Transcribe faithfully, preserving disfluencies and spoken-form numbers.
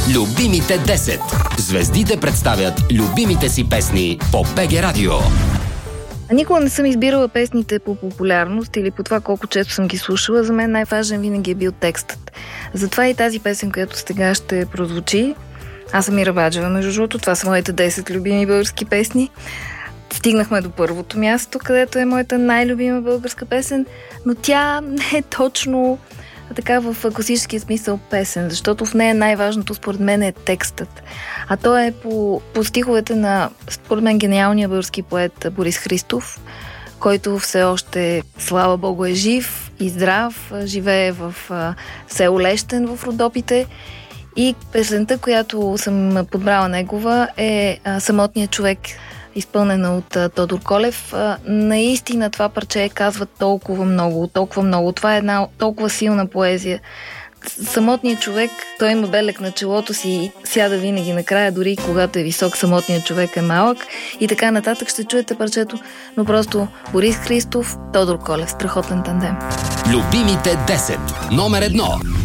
Любимите десет. Звездите представят любимите си песни по БГ Радио. Никога не съм избирала песните по популярност или по това колко често съм ги слушала. За мен най-важен винаги е бил текстът. Затова и тази песен, която сега ще прозвучи, аз съм Ира Баджева, между другото, това са моите десет любими български песни. Стигнахме до първото място, където е моята най-любима българска песен, но тя не е точно така в класическия смисъл песен, защото в нея най-важното според мен е текстът. А то е по, по стиховете на, според мен, гениалния български поет Борис Христов, който все още, слава Богу, е жив и здрав, живее в село Лещен в Родопите. И песента, която съм подбрала негова, е Самотният човек, изпълнена от Тодор Колев. Наистина това парче казва толкова много, толкова много. Това е една толкова силна поезия. Самотният човек, той има белег на челото си и сяда винаги накрая, дори когато е висок, самотният човек е малък и така нататък. Ще чуете парчето, но просто Борис Христов, Тодор Колев, страхотен тандем. Любимите десет. Номер едно.